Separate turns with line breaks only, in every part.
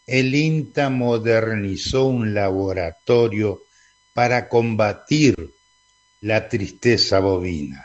el INTA modernizó un laboratorio para combatir la tristeza bovina.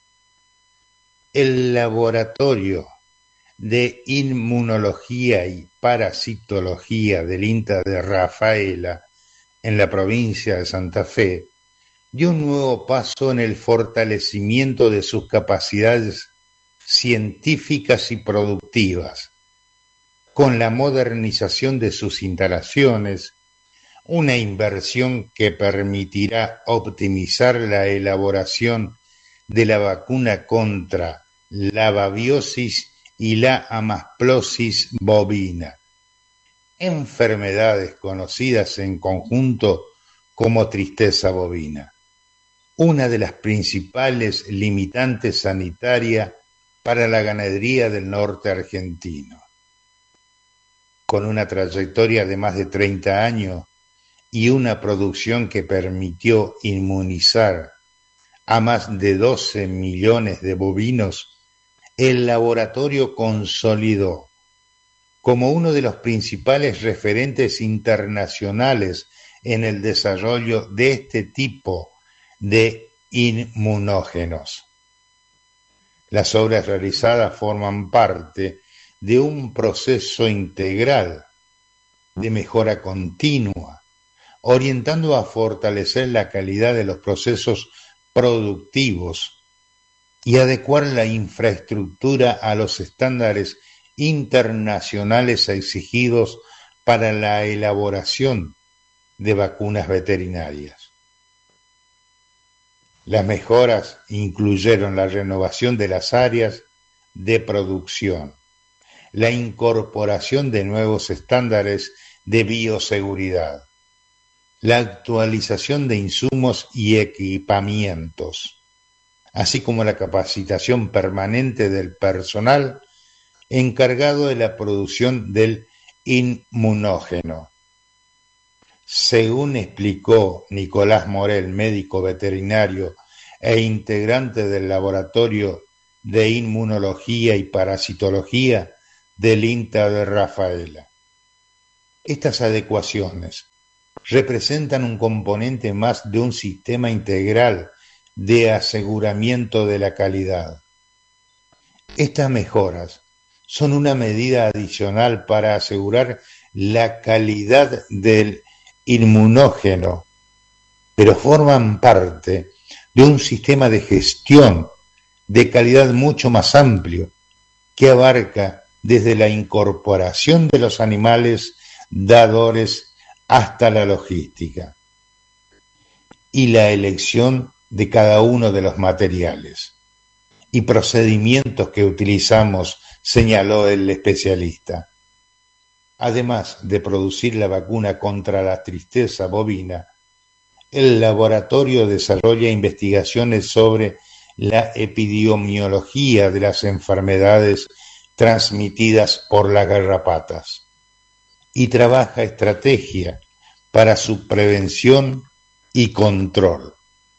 El laboratorio de inmunología y parasitología del INTA de Rafaela, en la provincia de Santa Fe, dio un nuevo paso en el fortalecimiento de sus capacidades científicas y productivas, con la modernización de sus instalaciones, una inversión que permitirá optimizar la elaboración de la vacuna contra la babiosis y la amasplosis bovina, enfermedades conocidas en conjunto como tristeza bovina, una de las principales limitantes sanitarias para la ganadería del norte argentino. Con una trayectoria de más de 30 años y una producción que permitió inmunizar a más de 12 millones de bovinos, el laboratorio consolidó como uno de los principales referentes internacionales en el desarrollo de este tipo de inmunógenos. Las obras realizadas forman parte de un proceso integral de mejora continua, orientando a fortalecer la calidad de los procesos productivos y adecuar la infraestructura a los estándares internacionales exigidos para la elaboración de vacunas veterinarias. Las mejoras incluyeron la renovación de las áreas de producción, la incorporación de nuevos estándares de bioseguridad, la actualización de insumos y equipamientos, así como la capacitación permanente del personal encargado de la producción del inmunógeno. Según explicó Nicolás Morel, médico veterinario e integrante del Laboratorio de Inmunología y Parasitología del INTA de Rafaela, estas adecuaciones representan un componente más de un sistema integral de aseguramiento de la calidad. Estas mejoras son una medida adicional para asegurar la calidad del inmunógeno, pero forman parte de un sistema de gestión de calidad mucho más amplio que abarca desde la incorporación de los animales dadores hasta la logística y la elección de cada uno de los materiales y procedimientos que utilizamos, señaló el especialista. Además de producir la vacuna contra la tristeza bovina, el laboratorio desarrolla investigaciones sobre la epidemiología de las enfermedades transmitidas por las garrapatas y trabaja estrategia para su prevención y control.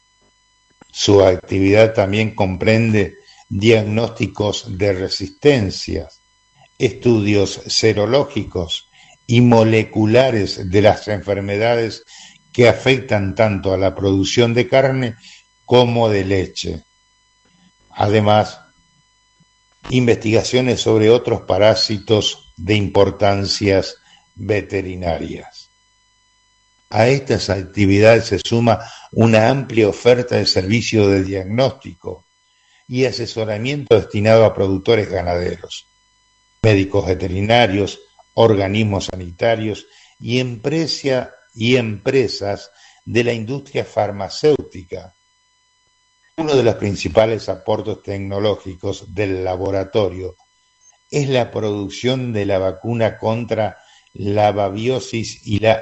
Su actividad también comprende diagnósticos de resistencias, estudios serológicos y moleculares de las enfermedades que afectan tanto a la producción de carne como de leche. Además, investigaciones sobre otros parásitos de importancias veterinarias. A estas actividades se suma una amplia oferta de servicios de diagnóstico y asesoramiento destinado a productores ganaderos, médicos veterinarios, organismos sanitarios y empresas de la industria farmacéutica. Uno de los principales aportes tecnológicos del laboratorio es la producción de la vacuna contra la babiosis y la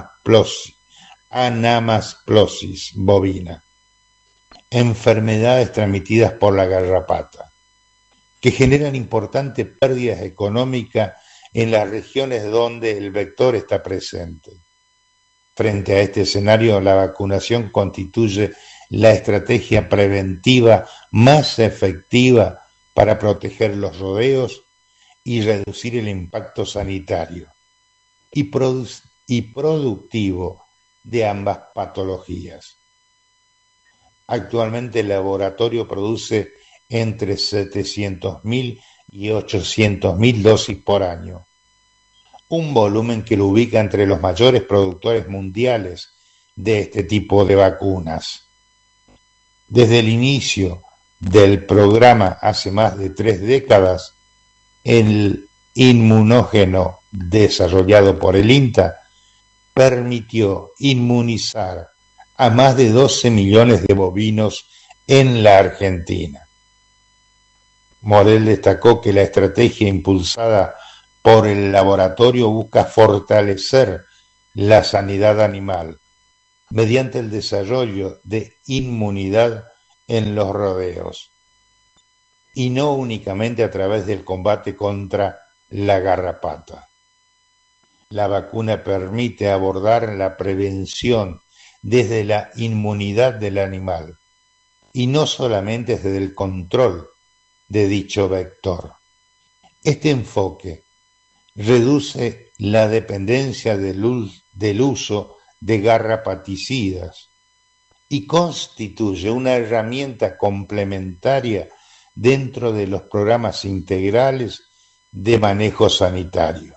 anamasplosis bovina, enfermedades transmitidas por la garrapata, que generan importantes pérdidas económicas en las regiones donde el vector está presente. Frente a este escenario, la vacunación constituye la estrategia preventiva más efectiva para proteger los rodeos y reducir el impacto sanitario. y productivo de ambas patologías. Actualmente el laboratorio produce entre 700.000 y 800.000 dosis por año, un volumen que lo ubica entre los mayores productores mundiales de este tipo de vacunas. Desde el inicio del programa hace más de 3 décadas, el inmunógeno desarrollado por el INTA permitió inmunizar a más de 12 millones de bovinos en la Argentina. Morel destacó que la estrategia impulsada por el laboratorio busca fortalecer la sanidad animal mediante el desarrollo de inmunidad en los rodeos, y no únicamente a través del combate contra la garrapata. La vacuna permite abordar la prevención desde la inmunidad del animal, y no solamente desde el control de dicho vector. Este enfoque reduce la dependencia del uso de garrapaticidas y constituye una herramienta complementaria dentro de los programas integrales de manejo sanitario.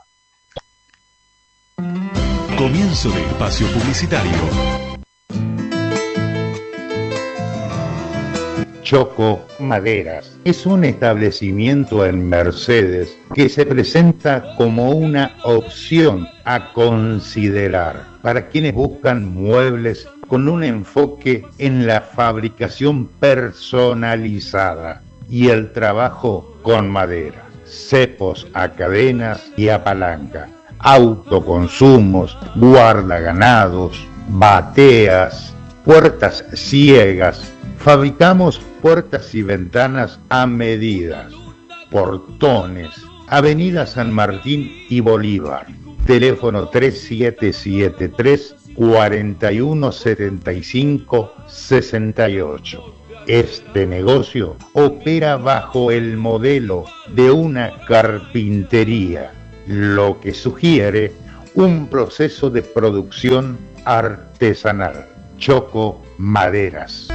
Comienzo de espacio publicitario.
Choco Maderas es un establecimiento en Mercedes que se presenta como una opción a considerar para quienes buscan muebles con un enfoque en la fabricación personalizada y el trabajo con madera, cepos a cadenas y a palanca, autoconsumos, guardaganados, bateas, puertas ciegas. Fabricamos puertas y ventanas a medidas, portones, Avenida San Martín y Bolívar, teléfono 3773 4175 68. Este negocio opera bajo el modelo de una carpintería, lo que sugiere un proceso de producción artesanal. Choco Maderas.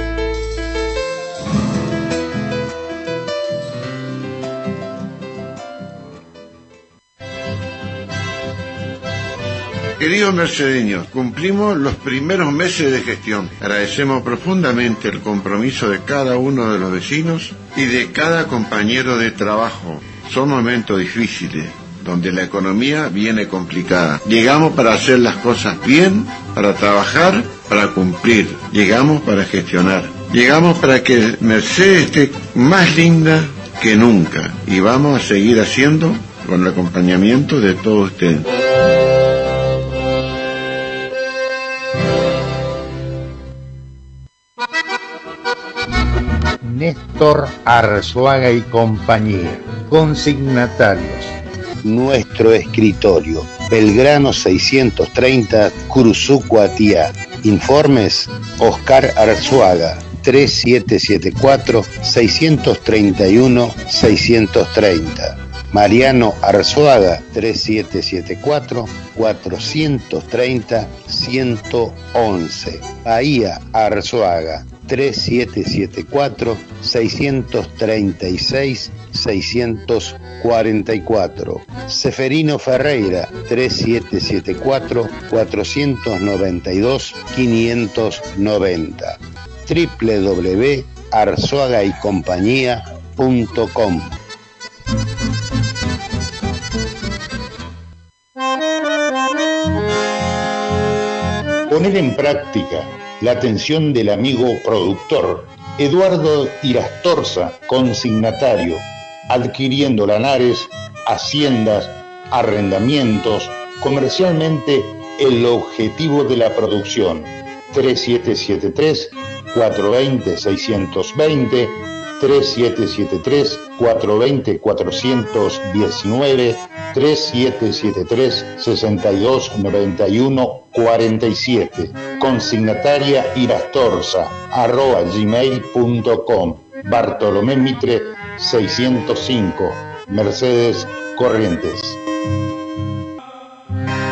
Queridos mercedeños, cumplimos los primeros meses de gestión. Agradecemos profundamente el compromiso de cada uno de los vecinos y de cada compañero de trabajo. Son momentos difíciles, donde la economía viene complicada. Llegamos para hacer las cosas bien, para trabajar, para cumplir. Llegamos para gestionar. Llegamos para que Mercedes esté más linda que nunca. Y vamos a seguir haciendo con el acompañamiento de todos ustedes.
Néstor Arzuaga y compañía. Consignatarios. Nuestro escritorio. Belgrano 630, Curuzú-Cuatiá. Informes: Oscar Arzuaga, 3774-631-630. Mariano Arzuaga, 3774-430-111. Bahía Arzuaga, 3774-636-644. Seferino Ferreira, 3774-492-590. www.arzuagaycompañía.com. Poner en práctica la atención del amigo productor Eduardo Irastorza, consignatario, adquiriendo lanares, haciendas, arrendamientos, comercialmente el objetivo de la producción. 3773-420-620, 3773-420-419, 3773-6291-47. Consignataria Irastorza, @gmail.com. Bartolomé Mitre 605, Mercedes, Corrientes.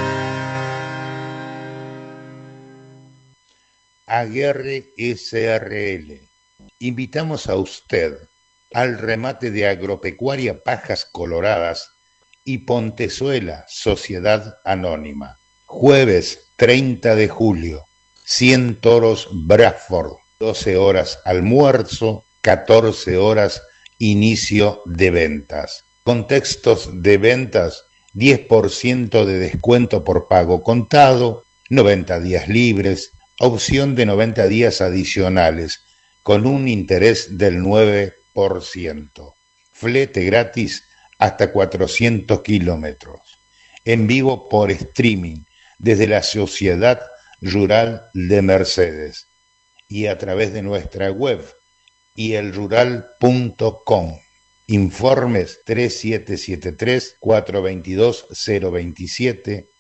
Aguerre SRL. Invitamos a usted al remate de Agropecuaria Pajas Coloradas y Pontezuela Sociedad Anónima. Jueves 30 de julio, 100 toros Bradford, 12 horas almuerzo, 14 horas inicio de ventas. Contextos de ventas: 10% de descuento por pago contado, 90 días libres, opción de 90 días adicionales, con un interés del 9%. Flete gratis hasta 400 kilómetros. En vivo por streaming desde la Sociedad Rural de Mercedes y a través de nuestra web yelrural.com. Informes 3773-422-027,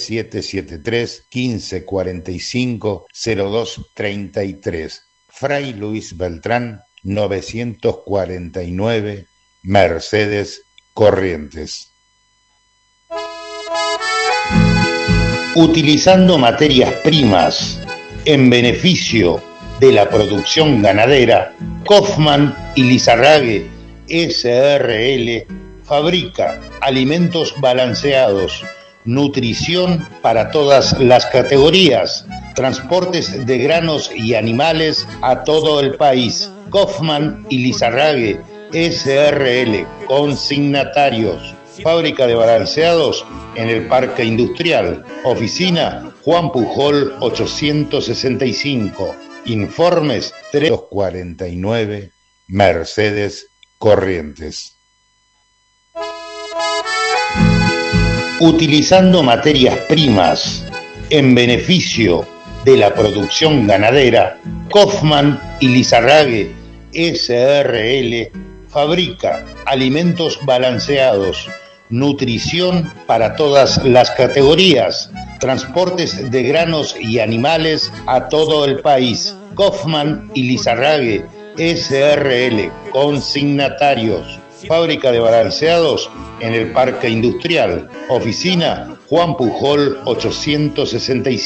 3773-1545-0233. Fray Luis Beltrán, 949, Mercedes, Corrientes. Utilizando materias primas en beneficio de la producción ganadera, Kaufmann y Lizarrague SRL fabrica alimentos balanceados, nutrición para todas las categorías, transportes de granos y animales a todo el país. Kaufmann y Lizarrague SRL, consignatarios. Fábrica de balanceados en el Parque Industrial. Oficina Juan Pujol 865. Informes 349, Mercedes, Corrientes. Utilizando materias primas en beneficio de la producción ganadera, Kaufmann y Lizarrague SRL fabrica alimentos balanceados, nutrición para todas las categorías, transportes de granos y animales a todo el país. Kaufmann y Lizarrague SRL, consignatarios. Fábrica de balanceados en el Parque Industrial. Oficina Juan Pujol 865.